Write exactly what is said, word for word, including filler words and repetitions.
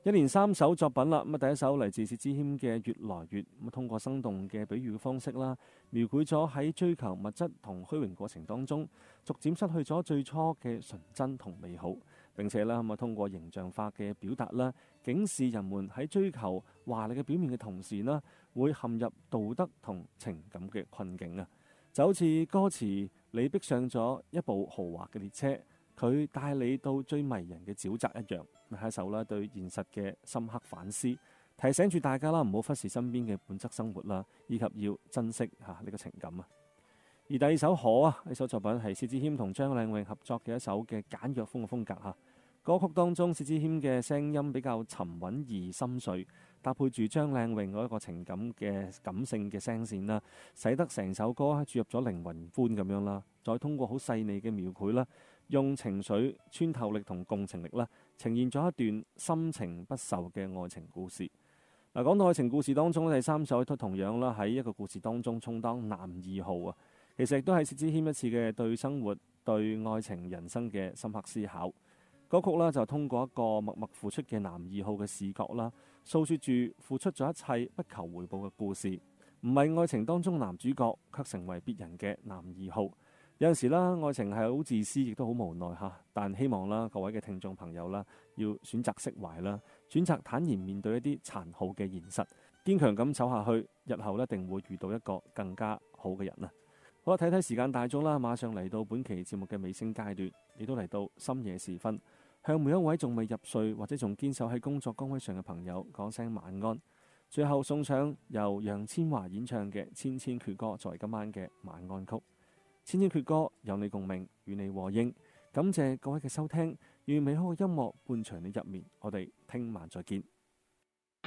一連三首作品啦，咁啊第一首嚟自薛之謙嘅《越來越》，咁通過生動嘅比喻嘅方式啦，描繪咗喺追求物質同虛榮過程當中，逐漸失去咗最初嘅純真同美好。並且啦，咁啊通過形象化嘅表達啦，警示人們喺追求華麗嘅表面嘅同時啦，會陷入道德同情感嘅困境啊！就好似歌詞，你逼上咗一部豪華嘅列車，佢帶你到最迷人嘅沼澤一樣，係一首啦對現實嘅深刻反思，提醒住大家啦，唔好忽視身邊嘅本質生活啦，以及要珍惜吓呢個情感啊。而第二首《可》啊，呢首作品係薛之謙同張靚穎合作嘅一首嘅簡約風嘅風格吓。歌曲當中，薛之謙嘅聲音比較沉穩而深邃，搭配住張靚穎嗰一個情感嘅感性嘅聲線啦，使得成首歌注入咗靈魂般咁樣啦。再通過好細膩嘅描繪啦，用情緒穿透力同共情力啦，呈現咗一段深情不壽嘅愛情故事。嗱，講到愛情故事當中，第三首都同樣啦喺一個故事當中充當男二號啊。其實亦都係薛之謙一次嘅對生活、對愛情、人生嘅深刻思考。歌曲啦就通過一個默默付出嘅男二號嘅視角啦，訴說住付出咗一切不求回報嘅故事，唔係愛情當中男主角，卻成為別人嘅男二號。有陣時啦，愛情係好自私，亦都好無奈吓。但希望啦，各位嘅聽眾朋友啦，要選擇釋懷啦，選擇坦然面對一啲殘酷嘅現實，堅強咁走下去，日後一定會遇到一個更加好嘅人啊！好啦，睇睇時間大鐘啦，馬上嚟到本期節目嘅尾聲階段，亦都嚟到深夜時分，向每一位仲未入睡或者仲堅守喺工作崗位上嘅朋友講聲晚安。最後送上由楊千嬅演唱嘅《千千闕歌》作為今晚嘅晚安曲。千千闕歌有你共鳴，與你和應。感謝各位嘅收聽，願美好嘅音樂伴隨你入眠。我哋聽晚再見。